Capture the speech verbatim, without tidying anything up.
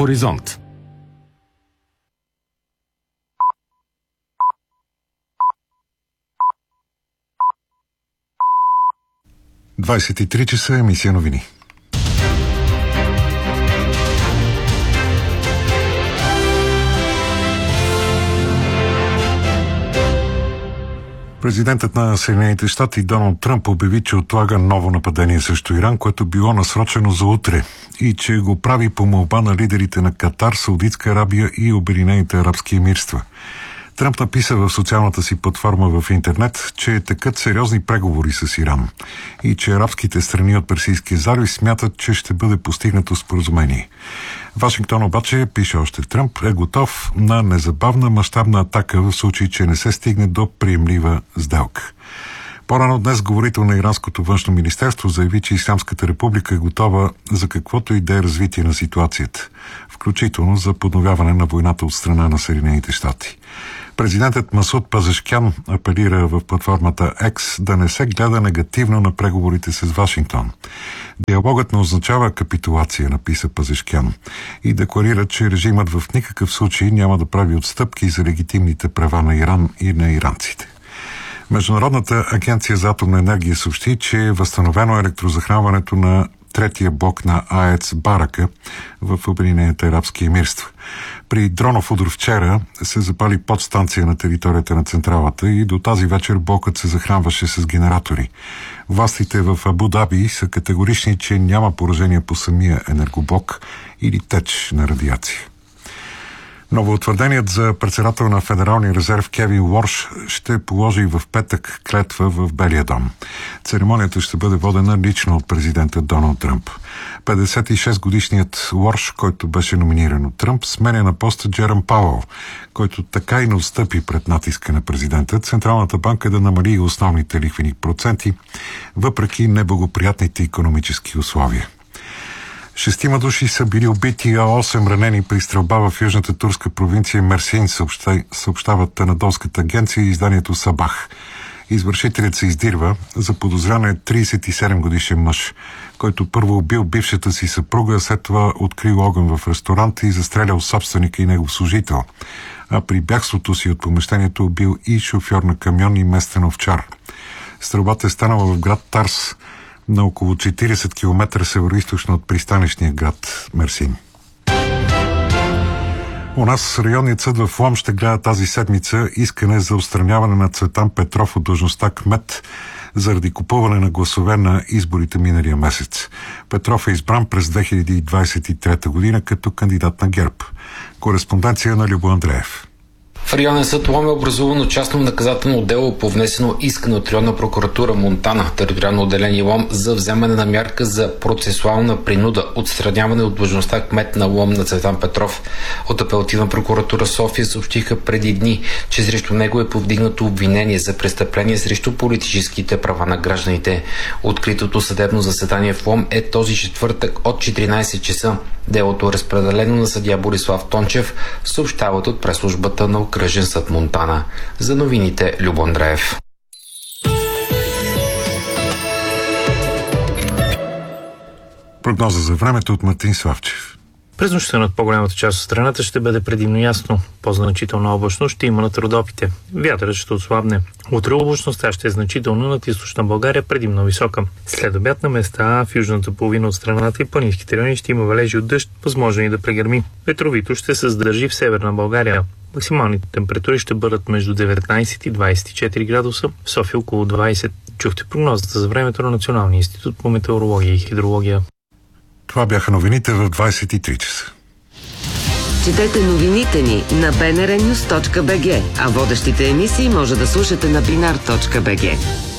Хоризонт. двадесет и три часа, емисия новини. Президентът на Съединените щати Доналд Тръмп обяви, че отлага ново нападение срещу Иран, което било насрочено за утре и че го прави по молба на лидерите на Катар, Саудитска Арабия и Обединените арабски емирства. Тръмп написа в социалната си платформа в интернет, че текат сериозни преговори с Иран и че арабските страни от Персийския залив смятат, че ще бъде постигнато споразумение. Вашингтон обаче, пише още Тръмп, е готов на незабавна мащабна атака в случай, че не се стигне до приемлива сделка. По-рано днес говорител на Иранското външно министерство заяви, че Ислямската република е готова за каквото и да е развитие на ситуацията, включително за подновяване на войната от страна на Съединените щати. Президентът Масуд Пазешкян апелира в платформата X да не се гледа негативно на преговорите с Вашингтон. Диалогът не означава капитулация, написа Пазешкян, и декларира, че режимът в никакъв случай няма да прави отстъпки за легитимните права на Иран и на иранците. Международната агенция за атомна енергия съобщи, че е възстановено електрозахранването на третия блок на АЕЦ Барака в Обединените арабски емирства. При дронов удар вчера се запали подстанция на територията на централата и до тази вечер блокът се захранваше с генератори. Властите в Абу Даби са категорични, че няма поражение по самия енергоблок или теч на радиация. Новоутвърденият за председател на Федералния резерв Кевин Уорш ще положи в петък клетва в Белия дом. Церемонията ще бъде водена лично от президента Доналд Тръмп. петдесет и шест годишният Уорш, който беше номиниран от Тръмп, сменя на поста Джером Пауъл, който така и не отстъпи пред натиска на президента. Централната банка да намали основните лихвени проценти, въпреки неблагоприятните икономически условия. Шестима души са били убити, а осем ранени при стрелба в южната турска провинция Мерсин, съобщават анадолската агенция и изданието Сабах. Извършителят се издирва, заподозрян е тридесет и седем годишен мъж, който първо убил бившата си съпруга, след това открил огън в ресторанта и застрелял собственика и негов служител, а при бягството си от помещението убил и шофьор на камион и местен овчар. Стрелбата е станала в град Тарс, на около четиридесет километра североизточно от пристанищния град Мерсин. У нас районният съд в Лом ще гледа тази седмица искане за отстраняване на Цветан Петров от длъжността кмет заради купуване на гласове на изборите миналия месец. Петров е избран през две хиляди двадесет и трета година като кандидат на ГЕРБ. Кореспонденция на Любо Андреев. В районен съд Лом е образувано частно наказателно дело по внесено искане от районна прокуратура Монтана, териториално отделение Лом, за вземане на мярка за процесуална принуда, отстраняване от длъжността кмет на Лом на Цветан Петров. От апелативна прокуратура София съобщиха преди дни, че срещу него е повдигнато обвинение за престъпление срещу политическите права на гражданите. Откритото съдебно заседание в Лом е този четвъртък от четиринадесет часа. Делото е разпределено на съдия Борислав Тончев, съобщават от пресслужбата на Окръжен съд Монтана. За новините Любо Андреев. Прогноза за времето от Мартин Славчев. През нощта над по-голямата част от страната ще бъде предимно ясно. По-значителна облачност ще има над Родопите. Вятърът ще отслабне. Утре облачността ще е значително над източна България, предимно висока. След обяд на места в южната половина от страната и планинските райони ще има валежи от дъжд, възможно и да прегърми. Ветровито ще се задържи в северна България. Максималните температури ще бъдат между деветнадесет и двадесет и четири градуса, в София около двадесет. Чухте прогнозата за времето на Националния институт по метеорология и хидрология. Това бяха новините в двадесет и три часа. Четете новините ни на би ен ар нюз точка би джи, а водещите емисии може да слушате на бинар точка би джи.